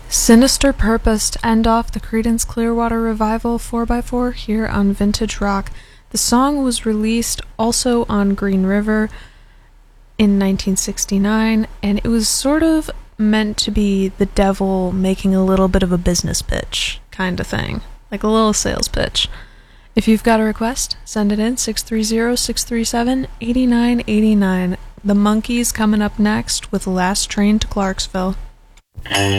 Sinister Purpose to end off the Creedence Clearwater Revival 4x4 here on Vintage Rock. The song was released also on Green River in 1969, and it was sort of meant to be the devil making a little bit of a business pitch kind of thing, like a little sales pitch. If you've got a request, send it in 630-637-8989. The Monkees coming up next with Last Train to Clarksville.